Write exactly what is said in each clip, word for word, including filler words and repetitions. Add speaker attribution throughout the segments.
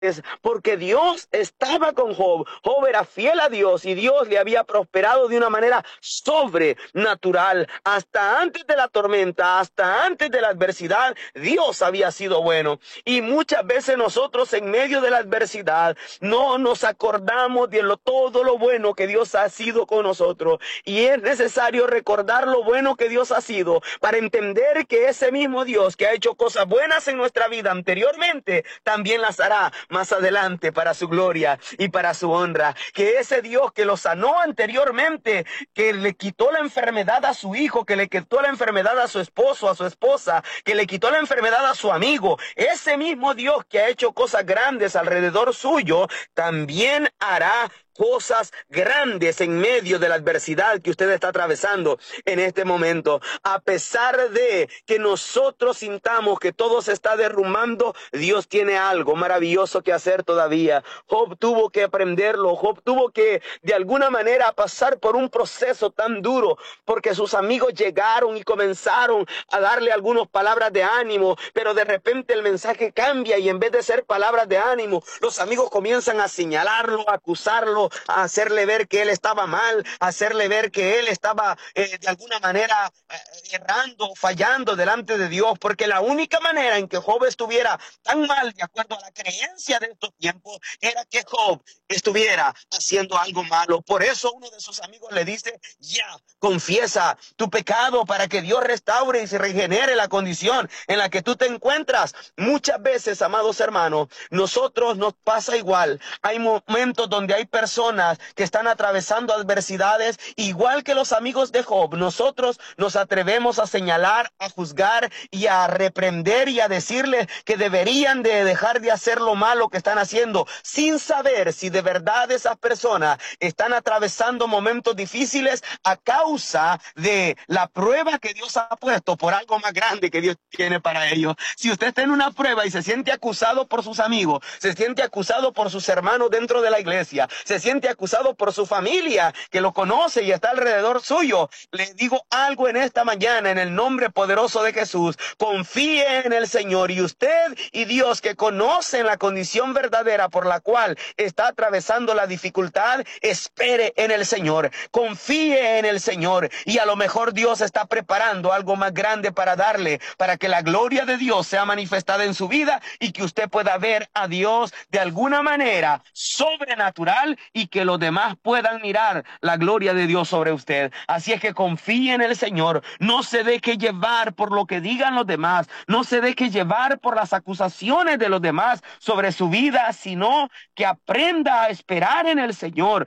Speaker 1: porque Dios estaba con Job. Job era fiel a Dios y Dios le había prosperado de una manera sobrenatural. Hasta antes de la tormenta, hasta antes de la adversidad, Dios había sido bueno. Y muchas veces nosotros en medio de la adversidad no nos acordamos de lo, todo lo bueno que Dios ha sido con nosotros. Y es necesario recordar lo bueno que Dios ha sido para entender que ese mismo Dios que ha hecho cosas buenas en nuestra vida anteriormente, también las hará más adelante para su gloria y para su honra. Que ese Dios que lo sanó anteriormente, que le quitó la enfermedad a su hijo, que le quitó la enfermedad a su esposo, a su esposa, que le quitó la enfermedad a su amigo, ese mismo Dios que ha hecho cosas grandes alrededor suyo, también hará cosas grandes en medio de la adversidad que usted está atravesando en este momento. A pesar de que nosotros sintamos que todo se está derrumbando, Dios tiene algo maravilloso que hacer todavía. Job tuvo que aprenderlo. Job tuvo que de alguna manera pasar por un proceso tan duro, porque sus amigos llegaron y comenzaron a darle algunas palabras de ánimo, pero de repente el mensaje cambia y en vez de ser palabras de ánimo, los amigos comienzan a señalarlo, a acusarlo, a hacerle ver que él estaba mal, a hacerle ver que él estaba eh, de alguna manera eh, errando, fallando delante de Dios, porque la única manera en que Job estuviera tan mal, de acuerdo a la creencia de estos tiempos, era que Job estuviera haciendo algo malo. Por eso uno de sus amigos le dice: ya, confiesa tu pecado para que Dios restaure y se regenere la condición en la que tú te encuentras. Muchas veces, amados hermanos, nosotros nos pasa igual. Hay momentos donde hay personas personas que están atravesando adversidades, igual que los amigos de Job. Nosotros nos atrevemos a señalar, a juzgar y a reprender y a decirles que deberían de dejar de hacer lo malo que están haciendo, sin saber si de verdad esas personas están atravesando momentos difíciles a causa de la prueba que Dios ha puesto por algo más grande que Dios tiene para ellos. Si usted está en una prueba y se siente acusado por sus amigos, se siente acusado por sus hermanos dentro de la iglesia, se siente acusado por su familia que lo conoce y está alrededor suyo, le digo algo en esta mañana, en el nombre poderoso de Jesús: confíe en el Señor, y usted y Dios, que conocen la condición verdadera por la cual está atravesando la dificultad, espere en el Señor, confíe en el Señor, y a lo mejor Dios está preparando algo más grande para darle, para que la gloria de Dios sea manifestada en su vida y que usted pueda ver a Dios de alguna manera sobrenatural y que los demás puedan mirar la gloria de Dios sobre usted. Así es que confíe en el Señor, no se deje llevar por lo que digan los demás, no se deje llevar por las acusaciones de los demás sobre su vida, sino que aprenda a esperar en el Señor.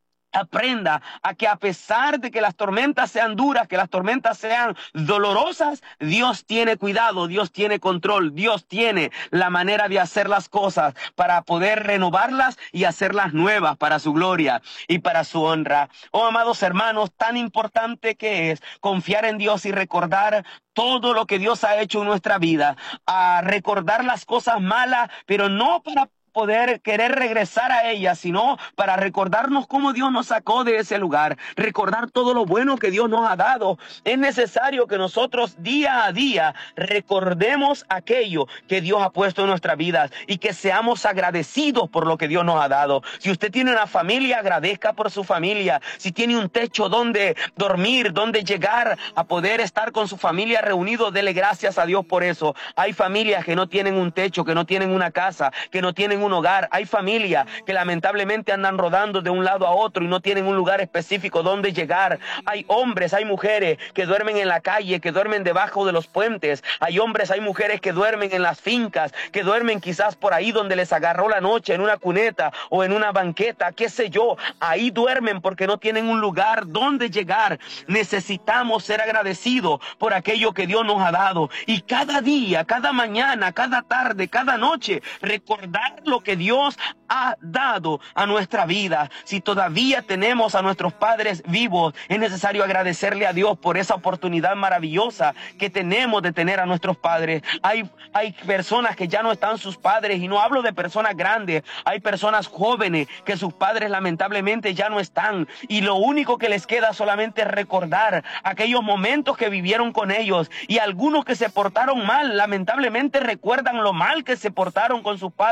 Speaker 1: Aprenda a que a pesar de que las tormentas sean duras, que las tormentas sean dolorosas, Dios tiene cuidado, Dios tiene control, Dios tiene la manera de hacer las cosas para poder renovarlas y hacerlas nuevas para su gloria y para su honra. Oh, amados hermanos, tan importante que es confiar en Dios y recordar todo lo que Dios ha hecho en nuestra vida, a recordar las cosas malas, pero no para poder querer regresar a ella, sino para recordarnos cómo Dios nos sacó de ese lugar, recordar todo lo bueno que Dios nos ha dado. Es necesario que nosotros día a día recordemos aquello que Dios ha puesto en nuestras vidas y que seamos agradecidos por lo que Dios nos ha dado. Si usted tiene una familia, agradezca por su familia. Si tiene un techo donde dormir, donde llegar a poder estar con su familia reunido, dele gracias a Dios por eso. Hay familias que no tienen un techo, que no tienen una casa, que no tienen un hogar. Hay familias que lamentablemente andan rodando de un lado a otro y no tienen un lugar específico donde llegar. Hay hombres, hay mujeres que duermen en la calle, que duermen debajo de los puentes. Hay hombres, hay mujeres que duermen en las fincas, que duermen quizás por ahí donde les agarró la noche, en una cuneta o en una banqueta, qué sé yo. Ahí duermen porque no tienen un lugar donde llegar. Necesitamos ser agradecidos por aquello que Dios nos ha dado, y cada día, cada mañana, cada tarde, cada noche, recordar lo que Dios ha dado a nuestra vida. Si todavía tenemos a nuestros padres vivos, es necesario agradecerle a Dios por esa oportunidad maravillosa que tenemos de tener a nuestros padres. Hay, hay personas que ya no están sus padres, y no hablo de personas grandes, hay personas jóvenes que sus padres lamentablemente ya no están, y lo único que les queda solamente es recordar aquellos momentos que vivieron con ellos, y algunos que se portaron mal, lamentablemente recuerdan lo mal que se portaron con sus padres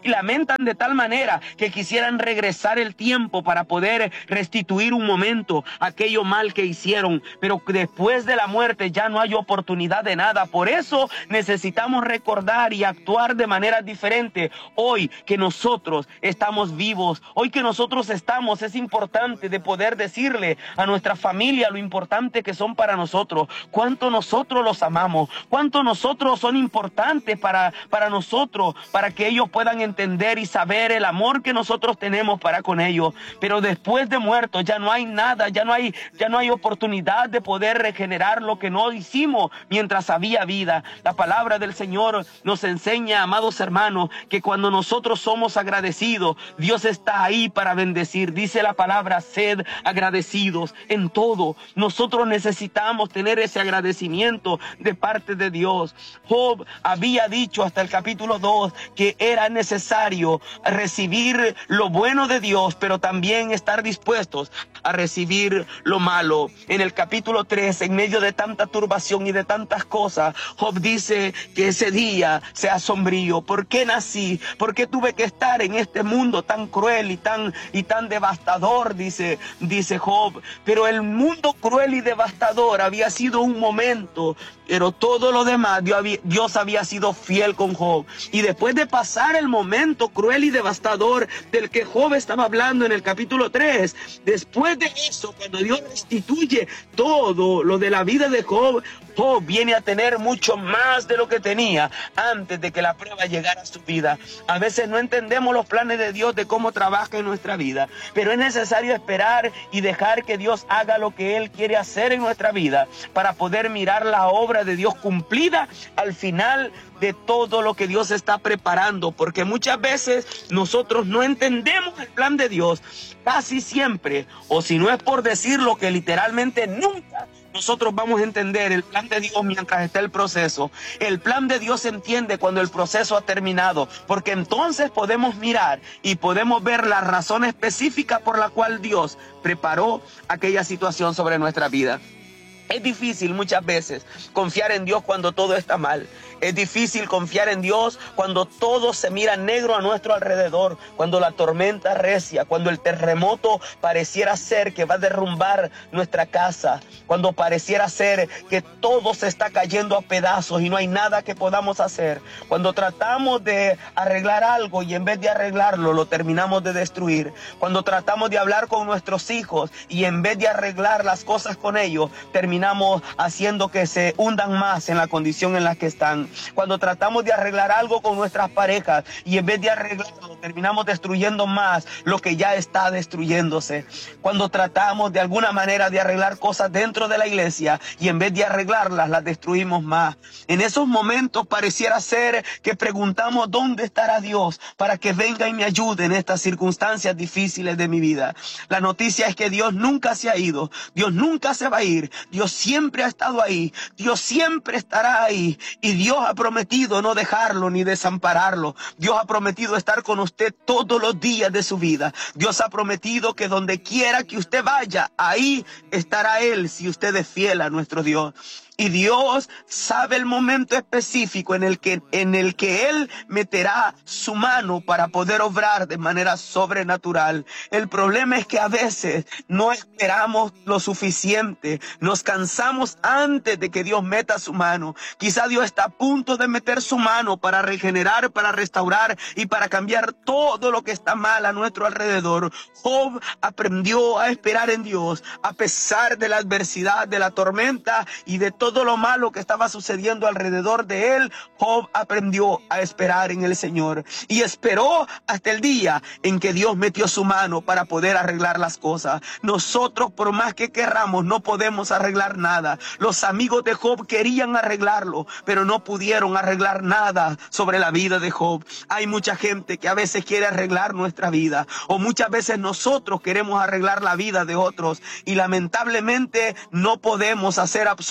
Speaker 1: y lamentan de tal manera que quisieran regresar el tiempo para poder restituir un momento aquello mal que hicieron, pero después de la muerte ya no hay oportunidad de nada. Por eso necesitamos recordar y actuar de manera diferente. Hoy que nosotros estamos vivos, hoy que nosotros estamos, es importante de poder decirle a nuestra familia lo importante que son para nosotros, cuánto nosotros los amamos, cuánto nosotros son importantes para, para nosotros, para que ellos puedan entender y saber el amor que nosotros tenemos para con ellos. Pero después de muertos ya no hay nada, ya no hay, ya no hay oportunidad de poder regenerar lo que no hicimos mientras había vida. La palabra del Señor nos enseña, amados hermanos, que cuando nosotros somos agradecidos, Dios está ahí para bendecir. Dice la palabra, sed agradecidos en todo. Nosotros necesitamos tener ese agradecimiento de parte de Dios. Job había dicho hasta el capítulo dos que era necesario recibir lo bueno de Dios, pero también estar dispuestos a recibir lo malo. En el capítulo tres, en medio de tanta turbación y de tantas cosas, Job dice que ese día sea sombrío. ¿Por qué nací? ¿Por qué tuve que estar en este mundo tan cruel y tan, y tan devastador? Dice, dice Job. Pero el mundo cruel y devastador había sido un momento, pero todo lo demás, Dios había, Dios había sido fiel con Job. Y después de pasar el momento cruel y devastador del que Job estaba hablando en el capítulo tres, después de eso, cuando Dios restituye todo lo de la vida de Job, Job viene a tener mucho más de lo que tenía antes de que la prueba llegara a su vida. A veces no entendemos los planes de Dios, de cómo trabaja en nuestra vida, pero es necesario esperar y dejar que Dios haga lo que Él quiere hacer en nuestra vida para poder mirar la obra de Dios cumplida al final de todo lo que Dios está preparando, porque muchas veces nosotros no entendemos el plan de Dios, casi siempre, o si no es por decirlo que literalmente nunca nosotros vamos a entender el plan de Dios mientras está el proceso. El plan de Dios se entiende cuando el proceso ha terminado, porque entonces podemos mirar y podemos ver la razón específica por la cual Dios preparó aquella situación sobre nuestra vida. Es difícil muchas veces confiar en Dios cuando todo está mal. Es difícil confiar en Dios cuando todo se mira negro a nuestro alrededor, cuando la tormenta recia, cuando el terremoto pareciera ser que va a derrumbar nuestra casa, cuando pareciera ser que todo se está cayendo a pedazos y no hay nada que podamos hacer, cuando tratamos de arreglar algo y en vez de arreglarlo lo terminamos de destruir, cuando tratamos de hablar con nuestros hijos y en vez de arreglar las cosas con ellos, terminamos haciendo que se hundan más en la condición en la que están. Cuando tratamos de arreglar algo con nuestras parejas y en vez de arreglarlo terminamos destruyendo más lo que ya está destruyéndose. Cuando tratamos de alguna manera de arreglar cosas dentro de la iglesia y en vez de arreglarlas las destruimos más. En esos momentos pareciera ser que preguntamos dónde estará Dios para que venga y me ayude en estas circunstancias difíciles de mi vida. La noticia es que Dios nunca se ha ido, Dios nunca se va a ir, Dios siempre ha estado ahí, Dios siempre estará ahí y Dios ha prometido no dejarlo ni desampararlo. Dios ha prometido estar con usted todos los días de su vida. Dios ha prometido que donde quiera que usted vaya, ahí estará Él si usted es fiel a nuestro Dios. Y Dios sabe el momento específico en el que, en el que Él meterá su mano para poder obrar de manera sobrenatural. El problema es que a veces no esperamos lo suficiente. Nos cansamos antes de que Dios meta su mano. Quizá Dios está a punto de meter su mano para regenerar, para restaurar y para cambiar todo lo que está mal a nuestro alrededor. Job aprendió a esperar en Dios a pesar de la adversidad, de la tormenta y de todo todo lo malo que estaba sucediendo alrededor de él. Job aprendió a esperar en el Señor y esperó hasta el día en que Dios metió su mano para poder arreglar las cosas. Nosotros, por más que querramos, no podemos arreglar nada. Los amigos de Job querían arreglarlo, pero no pudieron arreglar nada sobre la vida de Job. Hay mucha gente que a veces quiere arreglar nuestra vida, o muchas veces nosotros queremos arreglar la vida de otros, y lamentablemente no podemos hacer absolutamente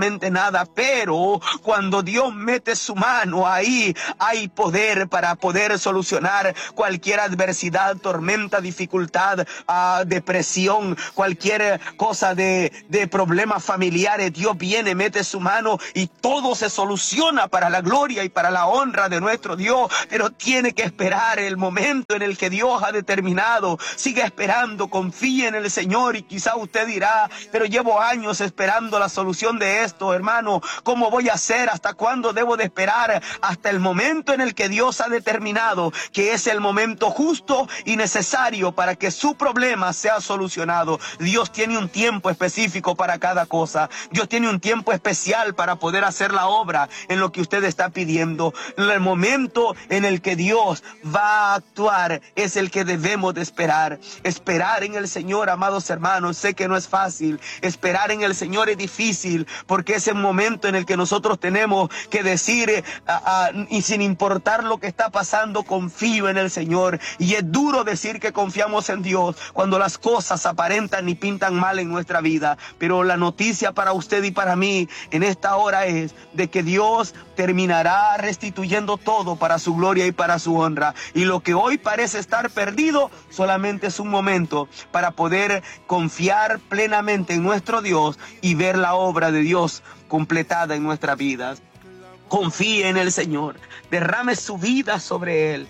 Speaker 1: absolutamente nada, pero cuando Dios mete su mano, ahí hay poder para poder solucionar cualquier adversidad, tormenta, dificultad, uh, depresión, cualquier cosa de, de problemas familiares. Dios viene, mete su mano y todo se soluciona para la gloria y para la honra de nuestro Dios, pero tiene que esperar el momento en el que Dios ha determinado. Siga esperando, confíe en el Señor. Y quizá usted dirá, pero llevo años esperando la solución de esto, hermano, ¿cómo voy a hacer? ¿Hasta cuándo debo de esperar? Hasta el momento en el que Dios ha determinado que es el momento justo y necesario para que su problema sea solucionado. Dios tiene un tiempo específico para cada cosa. Dios tiene un tiempo especial para poder hacer la obra en lo que usted está pidiendo. El momento en el que Dios va a actuar es el que debemos de esperar. Esperar en el Señor, amados hermanos, sé que no es fácil. Esperar en el Señor es difícil, porque es el momento en el que nosotros tenemos que decir, uh, uh, y sin importar lo que está pasando, confío en el Señor. Y es duro decir que confiamos en Dios cuando las cosas aparentan y pintan mal en nuestra vida. Pero la noticia para usted y para mí en esta hora es de que Dios terminará restituyendo todo para su gloria y para su honra. Y lo que hoy parece estar perdido solamente es un momento para poder confiar plenamente en nuestro Dios y ver la obra de Dios completada en nuestras vidas. Confíe en el Señor, derrame su vida sobre Él.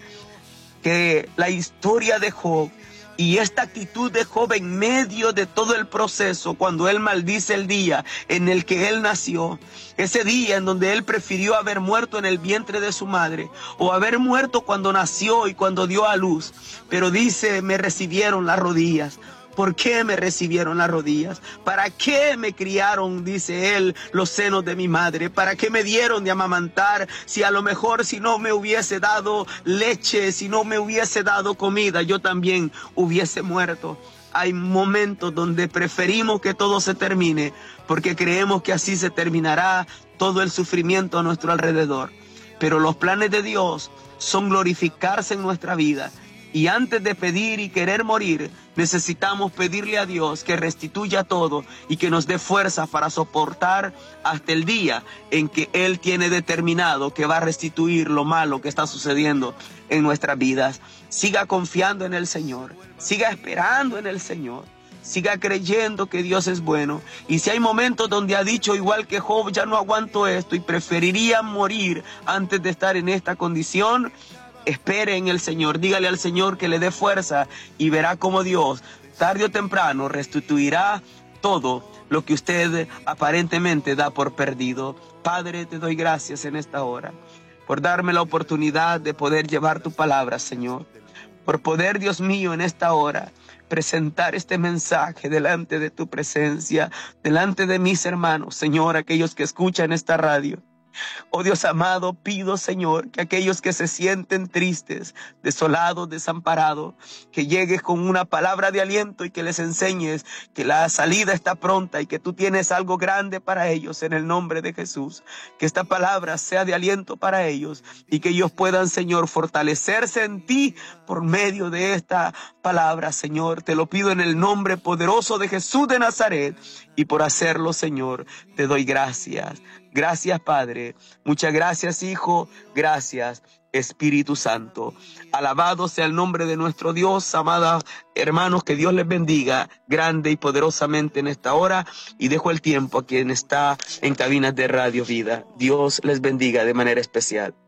Speaker 1: Que la historia de Job y esta actitud de Job en medio de todo el proceso, cuando él maldice el día en el que él nació, ese día en donde él prefirió haber muerto en el vientre de su madre o haber muerto cuando nació y cuando dio a luz, pero dice, me recibieron las rodillas. ¿Por qué me recibieron las rodillas? ¿Para qué me criaron, dice él, los senos de mi madre? ¿Para qué me dieron de amamantar? Si a lo mejor si no me hubiese dado leche, si no me hubiese dado comida, yo también hubiese muerto. Hay momentos donde preferimos que todo se termine, porque creemos que así se terminará todo el sufrimiento a nuestro alrededor. Pero los planes de Dios son glorificarse en nuestra vida. Y antes de pedir y querer morir, necesitamos pedirle a Dios que restituya todo y que nos dé fuerza para soportar hasta el día en que Él tiene determinado que va a restituir lo malo que está sucediendo en nuestras vidas. Siga confiando en el Señor, siga esperando en el Señor, siga creyendo que Dios es bueno. Y si hay momentos donde ha dicho igual que Job, ya no aguanto esto y preferiría morir antes de estar en esta condición, espere en el Señor, dígale al Señor que le dé fuerza y verá cómo Dios, tarde o temprano, restituirá todo lo que usted aparentemente da por perdido. Padre, te doy gracias en esta hora por darme la oportunidad de poder llevar tu palabra, Señor. Por poder, Dios mío, en esta hora presentar este mensaje delante de tu presencia, delante de mis hermanos, Señor, aquellos que escuchan esta radio. Oh Dios amado, pido, Señor, que aquellos que se sienten tristes, desolados, desamparados, que llegues con una palabra de aliento y que les enseñes que la salida está pronta y que tú tienes algo grande para ellos en el nombre de Jesús. Que esta palabra sea de aliento para ellos y que ellos puedan, Señor, fortalecerse en ti por medio de esta palabra, Señor. Te lo pido en el nombre poderoso de Jesús de Nazaret y por hacerlo, Señor, te doy gracias. Gracias, Padre. Muchas gracias, Hijo. Gracias, Espíritu Santo. Alabado sea el nombre de nuestro Dios. Amados hermanos, que Dios les bendiga grande y poderosamente en esta hora. Y dejo el tiempo a quien está en cabinas de Radio Vida. Dios les bendiga de manera especial.